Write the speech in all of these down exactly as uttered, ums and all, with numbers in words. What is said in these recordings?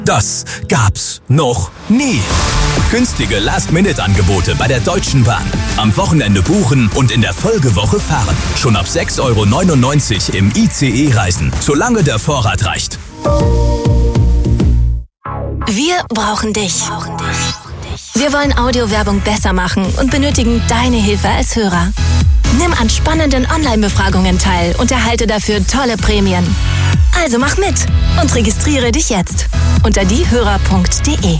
Das gab's noch nie. Günstige Last-Minute-Angebote bei der Deutschen Bahn. Am Wochenende buchen und in der Folgewoche fahren. Schon ab sechs Euro neunundneunzig im I C E-Reisen, solange der Vorrat reicht. Wir brauchen dich. Wir wollen Audiowerbung besser machen und benötigen deine Hilfe als Hörer. Nimm an spannenden Online-Befragungen teil und erhalte dafür tolle Prämien. Also mach mit und registriere dich jetzt unter diehörer punkt de.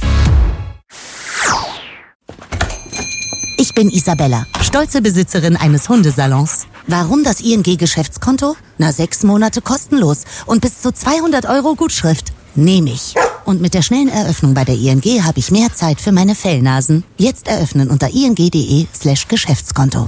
Ich bin Isabella, stolze Besitzerin eines Hundesalons. Warum das I N G-Geschäftskonto? Na, sechs Monate kostenlos und bis zu zweihundert Euro Gutschrift. Nehme ich. Und mit der schnellen Eröffnung bei der I N G habe ich mehr Zeit für meine Fellnasen. Jetzt eröffnen unter ing.de slash Geschäftskonto.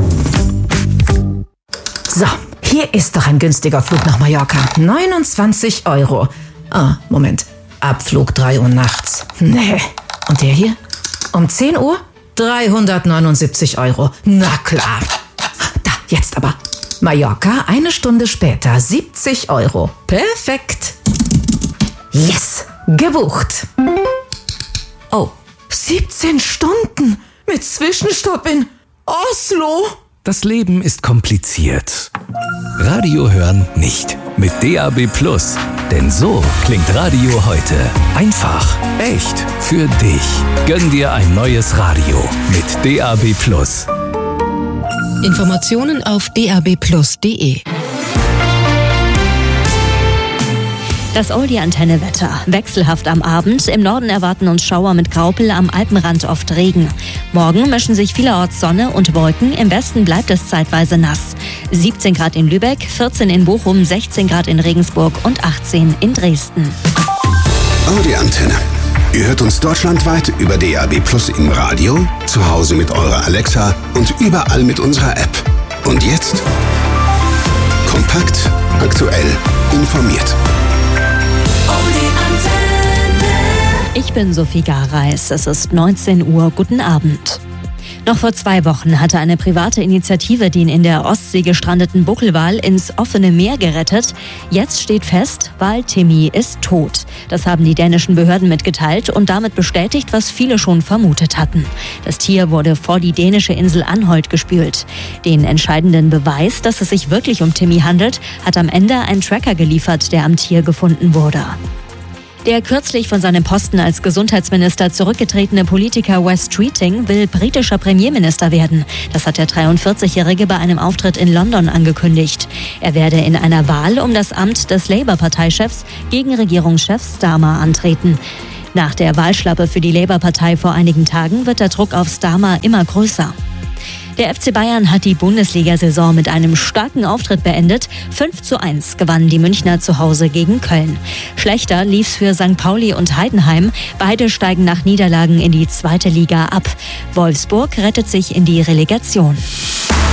So, hier ist doch ein günstiger Flug nach Mallorca. neunundzwanzig Euro. Ah, Moment. Abflug drei Uhr nachts. Nee. Und der hier? Um zehn Uhr? dreihundertneunundsiebzig Euro. Na klar. Da, jetzt aber. Mallorca, eine Stunde später, siebzig Euro. Perfekt. Yes, gebucht. Oh, siebzehn Stunden mit Zwischenstopp in Oslo. Das Leben ist kompliziert. Radio hören nicht. Mit D A B Plus. Denn so klingt Radio heute. Einfach, echt, für dich. Gönn dir ein neues Radio mit D A B Plus. Informationen auf d a b plus punkt de. Das Oldie-Antenne-Wetter. Wechselhaft am Abend. Im Norden erwarten uns Schauer mit Graupel, am Alpenrand oft Regen. Morgen mischen sich vielerorts Sonne und Wolken. Im Westen bleibt es zeitweise nass. siebzehn Grad in Lübeck, vierzehn in Bochum, sechzehn Grad in Regensburg und achtzehn in Dresden. Audi-Antenne. Ihr hört uns deutschlandweit über D A B Plus im Radio, zu Hause mit eurer Alexa und überall mit unserer App. Und jetzt kompakt, aktuell, informiert. Ich bin Sophie Gareis. Es ist neunzehn Uhr. Guten Abend. Noch vor zwei Wochen hatte eine private Initiative den in der Ostsee gestrandeten Buckelwal ins offene Meer gerettet. Jetzt steht fest, Wal Timmy ist tot. Das haben die dänischen Behörden mitgeteilt und damit bestätigt, was viele schon vermutet hatten. Das Tier wurde vor die dänische Insel Anholt gespült. Den entscheidenden Beweis, dass es sich wirklich um Timmy handelt, hat am Ende ein Tracker geliefert, der am Tier gefunden wurde. Der kürzlich von seinem Posten als Gesundheitsminister zurückgetretene Politiker Wes Streeting will britischer Premierminister werden. Das hat der dreiundvierzigjährige bei einem Auftritt in London angekündigt. Er werde in einer Wahl um das Amt des Labour-Parteichefs gegen Regierungschef Starmer antreten. Nach der Wahlschlappe für die Labour-Partei vor einigen Tagen wird der Druck auf Starmer immer größer. Der F C Bayern hat die Bundesliga-Saison mit einem starken Auftritt beendet. fünf zu eins gewannen die Münchner zu Hause gegen Köln. Schlechter lief's für Sankt Pauli und Heidenheim. Beide steigen nach Niederlagen in die zweite Liga ab. Wolfsburg rettet sich in die Relegation.